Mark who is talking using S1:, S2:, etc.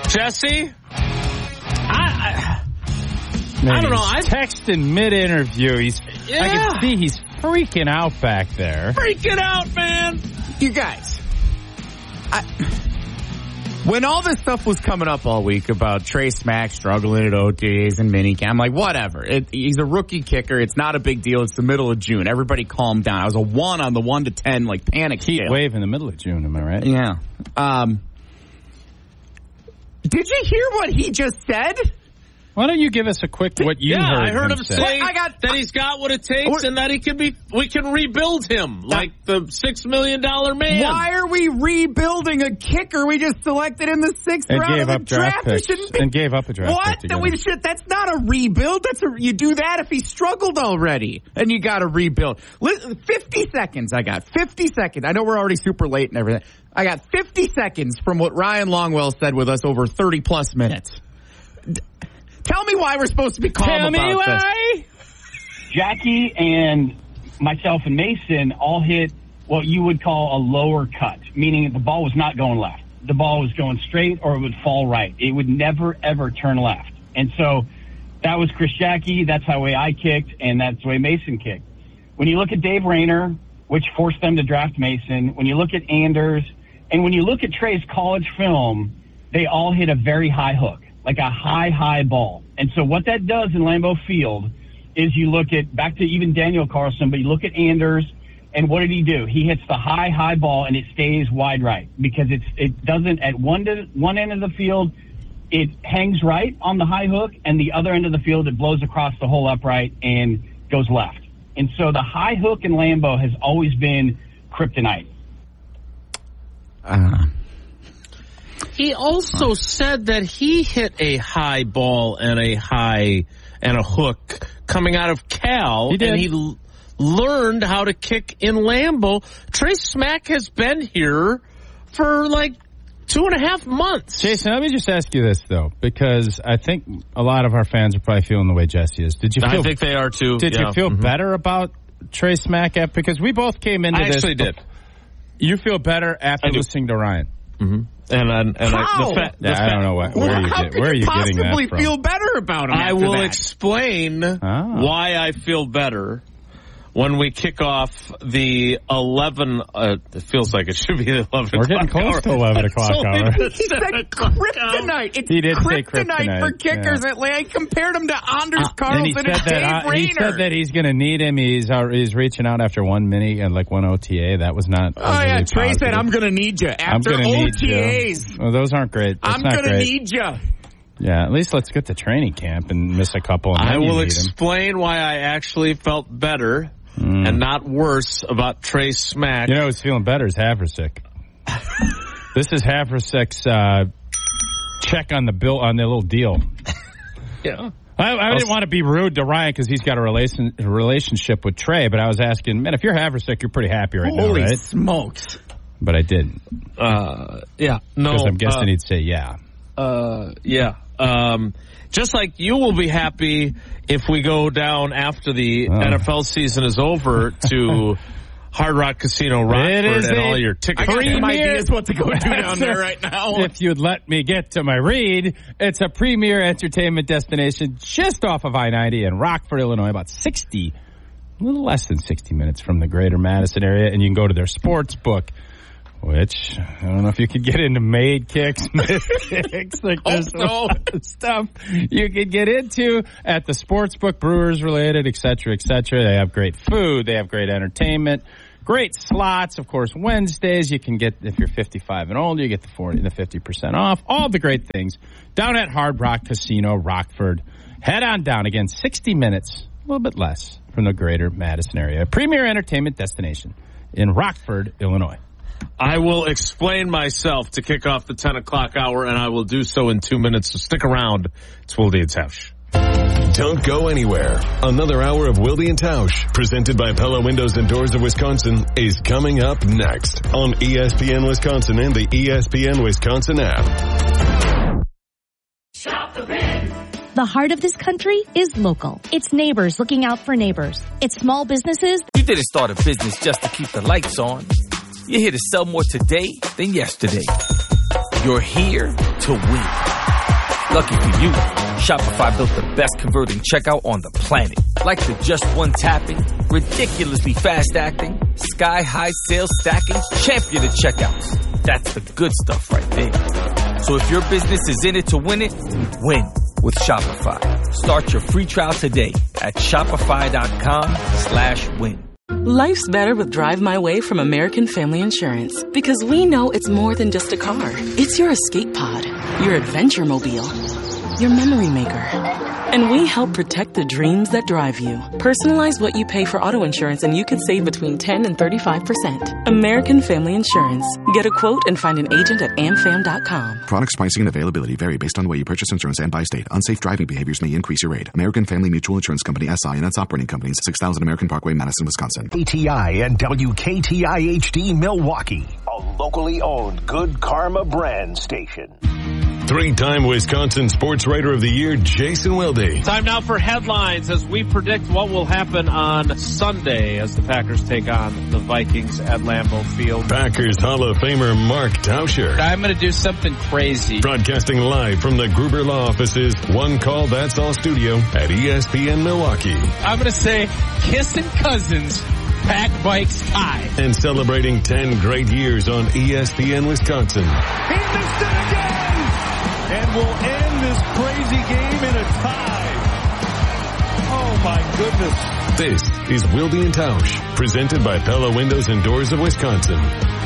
S1: Jesse? I
S2: don't know. I texted mid-interview. I can see he's freaking out back there.
S1: Freaking out, man.
S3: You guys, when all this stuff was coming up all week about Trey Smack struggling at OTAs and minicamp, I'm like, whatever. He's a rookie kicker. It's not a big deal. It's the middle of June. Everybody calm down. I was a 1 on the 1 to 10, like, panic
S2: heat
S3: scale.
S2: Wave in the middle of June, am I right?
S3: Yeah. Did you hear what he just said?
S2: Why don't you give us a quick what you heard?
S1: I heard him say
S3: that
S1: he's got what it takes and that we can rebuild him like the $6 million man.
S3: Why are we rebuilding a kicker we just selected in the 6th round of the draft?
S2: And gave up a draft pick.
S3: What? That's not a rebuild. You do that if he struggled already. And you got to rebuild. 50 seconds I got. 50 seconds. I know we're already super late and everything. I got 50 seconds from what Ryan Longwell said with us over 30-plus minutes. Tell me why we're supposed to be calm about this.
S4: Jackie and myself and Mason all hit what you would call a lower cut, meaning the ball was not going left. The ball was going straight or it would fall right. It would never, ever turn left. And so that was Chris Jackie. That's the way I kicked, and that's the way Mason kicked. When you look at Dave Rayner, which forced them to draft Mason, when you look at Anders, and when you look at Trey's college film, they all hit a very high hook. Like a high ball. And so what that does in Lambeau Field is you look at, back to even Daniel Carlson, but you look at Anders, and what did he do? He hits the high ball, and it stays wide right. Because it doesn't, at one end of the field, it hangs right on the high hook, and the other end of the field, it blows across the whole upright and goes left. And so the high hook in Lambeau has always been kryptonite.
S1: He also said that he hit a high ball and a hook coming out of Cal, and he learned how to kick in Lambeau. Trey Smack has been here for like 2.5 months.
S2: Jason, let me just ask you this, though, because I think a lot of our fans are probably feeling the way Jesse is.
S1: I think they are, too.
S2: Did you feel better about Trey Smack? Because we both came into this.
S1: I actually did.
S2: You feel better after listening to Ryan?
S1: Mm-hmm.
S3: I don't know where are you getting that from? Feel better about him.
S1: I will explain why I feel better when we kick off the 11. It feels like it should be the 11.
S2: We're getting close to 11 o'clock hour.
S3: He said kryptonite. It's kryptonite for kickers. Yeah. I compared him to Anders Carlson and Dave Rayner.
S2: He said that he's going to need him. He's reaching out after one mini and like one OTA. That was not.
S3: Trey said, "I'm going to need you after OTAs."
S2: Well, those aren't great.
S3: I'm going to need you.
S2: Yeah, at least let's get to training camp and miss a couple. And
S1: I will explain why I actually felt better. And not worse about Trey Smack.
S2: You know who's feeling better is Havrasek. This is Havrasek's check on the bill on their little deal.
S1: Yeah.
S2: I didn't want to be rude to Ryan because he's got a relationship with Trey, but I was asking, man, if you're Havrasek, you're pretty happy right now, right?
S3: Holy smokes.
S2: But I didn't.
S1: Yeah. No.
S2: Because I'm guessing he'd say yeah.
S1: Yeah. Just like you will be happy if we go down after the NFL season is over to Hard Rock Casino Rockford and all your tickets.
S3: I got some ideas what to go do down there right now.
S2: If you'd let me get to my read, it's a premier entertainment destination just off of I-90 in Rockford, Illinois, about a little less than 60 minutes from the greater Madison area, and you can go to their sports book. Which, I don't know if you could get into made kicks, missed kicks, like there's stuff you could get into at the sportsbook, Brewers related, et cetera, et cetera. They have great food. They have great entertainment, great slots. Of course, Wednesdays you can get, if you're 55 and older, you get the 50% off. All the great things down at Hard Rock Casino, Rockford. Head on down. Again, 60 minutes, a little bit less from the greater Madison area. A premier entertainment destination in Rockford, Illinois.
S1: I will explain myself to kick off the 10 o'clock hour, and I will do so in 2 minutes. So stick around. It's Wilde and Tausch.
S5: Don't go anywhere. Another hour of Wilde and Tausch, presented by Pella Windows and Doors of Wisconsin, is coming up next on ESPN Wisconsin and the ESPN Wisconsin app.
S6: Shop the bin. The heart of this country is local. It's neighbors looking out for neighbors. It's small businesses.
S7: You didn't start a business just to keep the lights on. You're here to sell more today than yesterday. You're here to win. Lucky for you, Shopify built the best converting checkout on the planet. Like the just one tapping, ridiculously fast acting, sky-high sales stacking, champion of checkouts. That's the good stuff right there. So if your business is in it to win it, win with Shopify. Start your free trial today at shopify.com/win.
S8: Life's better with Drive My Way from American Family Insurance, because we know it's more than just a car. It's your escape pod, your adventure mobile, your memory maker. And we help protect the dreams that drive you. Personalize what you pay for auto insurance and you could save between 10 and 35%. American Family Insurance. Get a quote and find an agent at amfam.com.
S9: Products, pricing, and availability vary based on the way you purchase insurance and by state. Unsafe driving behaviors may increase your rate. American Family Mutual Insurance Company, SI, and its operating companies, 6000 American Parkway, Madison, Wisconsin.
S10: ATI and WKTI HD Milwaukee, a locally owned Good Karma brand station.
S5: Three-time Wisconsin Sports Writer of the Year, Jason Wilde.
S1: Time now for headlines as we predict what will happen on Sunday as the Packers take on the Vikings at Lambeau Field.
S5: Packers Hall of Famer Mark Tauscher.
S2: I'm going to do something crazy.
S5: Broadcasting live from the Gruber Law Offices, One Call That's All studio at ESPN Milwaukee.
S2: I'm going to say kissing cousins. Pack Vikes tie.
S5: And celebrating 10 great years on ESPN Wisconsin.
S10: He missed it again! And we'll end this crazy game in a tie. Oh, my goodness.
S5: This is Wilde and Tausch, presented by Pella Windows and Doors of Wisconsin.